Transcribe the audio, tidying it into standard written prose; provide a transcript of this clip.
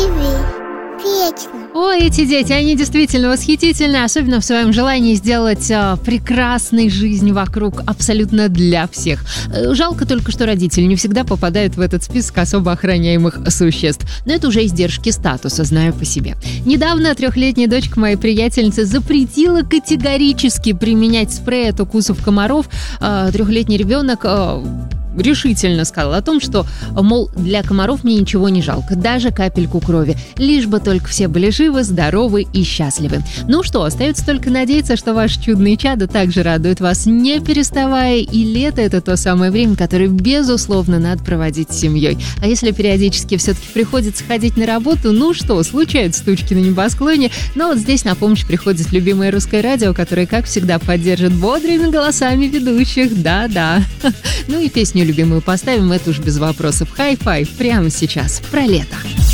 живи вечно. Ой, эти дети, они действительно восхитительны, особенно в своем желании сделать прекрасной жизнь вокруг абсолютно для всех. Жалко только, что родители не всегда попадают в этот список особо охраняемых существ. Но это уже издержки статуса, знаю по себе. Недавно 3-летняя дочка моей приятельницы запретила категорически применять спрей от укусов комаров. 3-летний ребенок решительно сказал о том, что, мол, для комаров мне ничего не жалко, даже капельку крови, лишь бы только все были живы, здоровы и счастливы. Ну что, остается только надеяться, что ваши чудные чада также радуют вас, не переставая, и лето — это то самое время, которое, безусловно, надо проводить с семьей. А если периодически все-таки приходится ходить на работу, ну что, случаются тучки на небосклоне, но вот здесь на помощь приходит любимое русское радио, которое, как всегда, поддержит бодрыми голосами ведущих, да-да. Ну и песню любимую поставим, это уж без вопросов. Хай-фай прямо сейчас про лето.